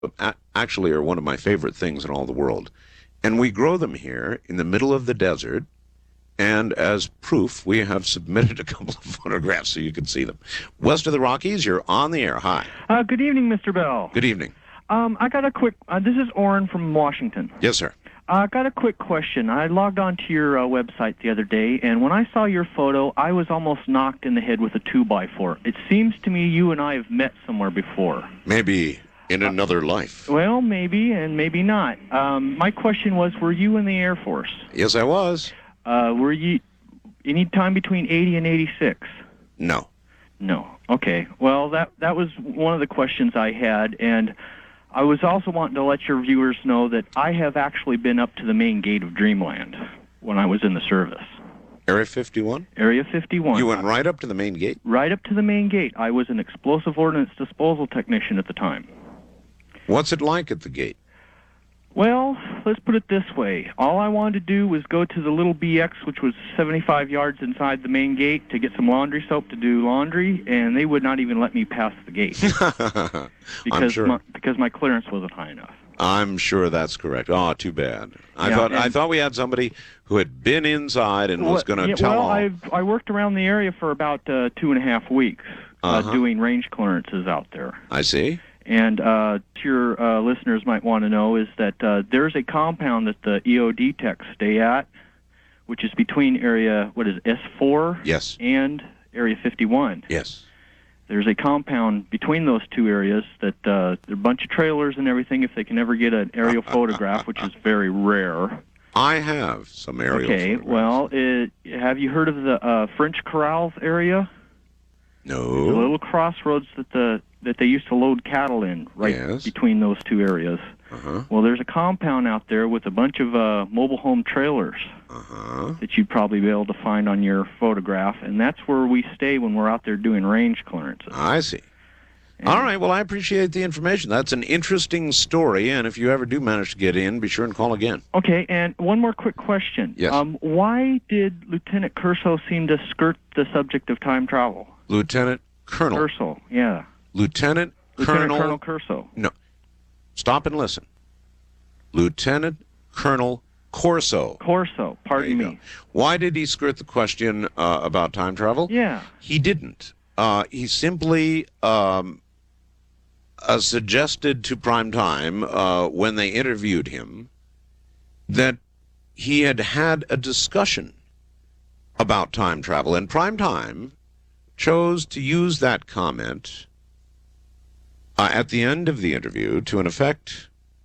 actually are one of my favorite things in all the world. And we grow them here in the middle of the desert. And as proof, we have submitted a couple of photographs so you can see them. West of the Rockies, you're on the air. Hi. Good evening, Mr. Bell. Good evening. I got a quick, this is Orrin from Washington. Yes, sir. I got a quick question. I logged onto your website the other day, and when I saw your photo, I was almost knocked in the head with a 2x4. It seems to me you and I have met somewhere before. Maybe in another life. Well, maybe and maybe not. My question was, were you in the Air Force? Yes, I was. Were you any time between 80 and 86? No. No. Okay. Well, that was one of the questions I had, and I was also wanting to let your viewers know that I have actually been up to the main gate of Dreamland when I was in the service. Area 51? Area 51. You went right up to the main gate? Right up to the main gate. I was an explosive ordnance disposal technician at the time. What's it like at the gate? Well, let's put it this way. All I wanted to do was go to the little BX, which was 75 yards inside the main gate, to get some laundry soap to do laundry, and they would not even let me pass the gate. Because my clearance wasn't high enough. I'm sure that's correct. Oh, too bad. I thought we had somebody who had been inside and was going to tell all. Well, I worked around the area for about 2.5 weeks doing range clearances out there. I see. And your listeners might want to know is that there's a compound that the EOD techs stay at, which is between area, S4 yes. and Area 51. Yes. There's a compound between those two areas that there are a bunch of trailers and everything if they can ever get an aerial photograph, which is very rare. I have some aerial photographs. Well, have you heard of the French Corrals area? No. There's a little crossroads that they used to load cattle in, right between those two areas. Well, there's a compound out there with a bunch of mobile home trailers that you'd probably be able to find on your photograph, and that's where we stay when we're out there doing range clearances. I see. All right, well, I appreciate the information. That's an interesting story, and if you ever do manage to get in, be sure and call again. Okay, and one more quick question. Yes. Why did Lieutenant Curso seem to skirt the subject of time travel? Lieutenant Colonel. Curso, yeah. Lieutenant Colonel Curso. No. Stop and listen. Lieutenant Colonel Corso. Corso, pardon me. Why did he skirt the question about time travel? Yeah. He didn't. He simply suggested to Primetime when they interviewed him that he had had a discussion about time travel, and Primetime chose to use that comment at the end of the interview to, in effect,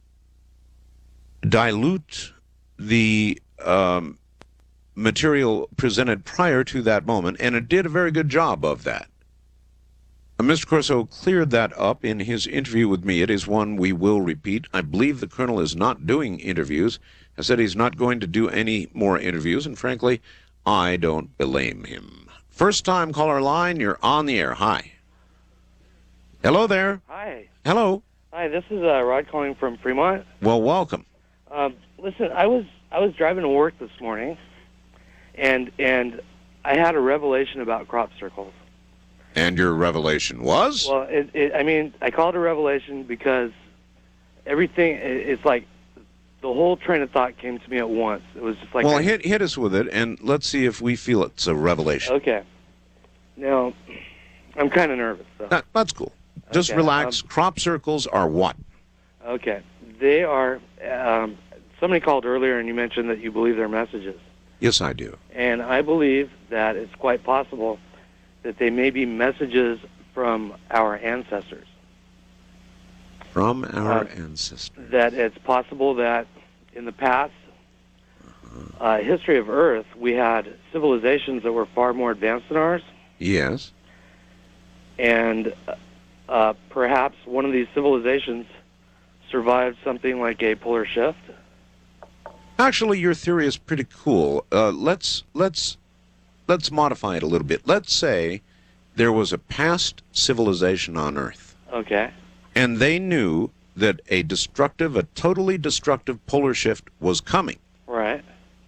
dilute the material presented prior to that moment, and it did a very good job of that. Mr. Corso cleared that up in his interview with me. It is one we will repeat. I believe the Colonel is not doing interviews. I said he's not going to do any more interviews, and frankly, I don't blame him. First-time caller line, you're on the air. Hi. Hello there. Hi. Hello. Hi, this is Rod calling from Fremont. Well, welcome. Listen, I was driving to work this morning, and I had a revelation about crop circles. And your revelation was? Well, I call it a revelation because everything, it's like the whole train of thought came to me at once. It was just like... Well, hit us with it, and let's see if we feel it's a revelation. Okay. Now, I'm kind of nervous. So. That's cool. Just relax. Crop circles are what? Okay. They are... somebody called earlier, and you mentioned that you believe they're messages. Yes, I do. And I believe that it's quite possible that they may be messages from our ancestors. From our ancestors. That it's possible that in the past history of Earth, we had civilizations that were far more advanced than ours. Yes. And perhaps one of these civilizations survived something like a polar shift. Actually, your theory is pretty cool. Let's modify it a little bit. Let's say there was a past civilization on Earth. Okay. And they knew that a totally destructive polar shift was coming. Right.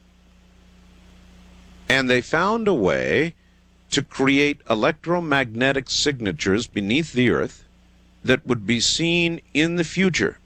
And they found a way to create electromagnetic signatures beneath the Earth that would be seen in the future